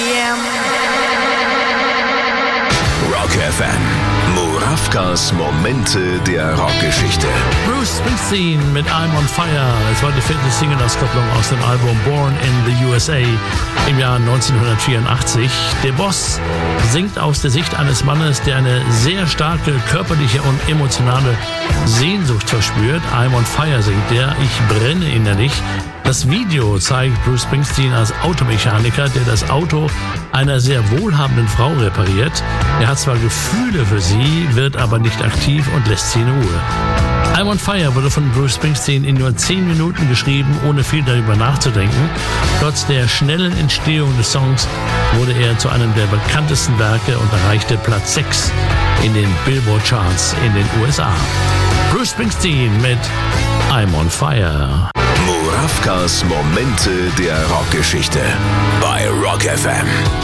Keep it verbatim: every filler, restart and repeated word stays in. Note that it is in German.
am. Rock F M. Murawkas Momente der Rockgeschichte. Bruce Springsteen mit I'm on Fire. Es war die vierte Single-Auskopplung aus dem Album Born in the U S A im Jahr neunzehnhundertvierundachtzig. Der Boss singt aus der Sicht eines Mannes, der eine sehr starke körperliche und emotionale Sehnsucht verspürt. I'm on Fire singt der, ich brenne innerlich. Das Video zeigt Bruce Springsteen als Automechaniker, der das Auto einer sehr wohlhabenden Frau repariert. Er hat zwar Gefühle für sie, wird aber nicht aktiv und lässt sie in Ruhe. I'm on Fire wurde von Bruce Springsteen in nur zehn Minuten geschrieben, ohne viel darüber nachzudenken. Trotz der schnellen Entstehung des Songs wurde er zu einem der bekanntesten Werke und erreichte Platz sechs in den Billboard-Charts in den U S A. Bruce Springsteen mit I'm on Fire. Murawkas Momente der Rockgeschichte bei Rock F M.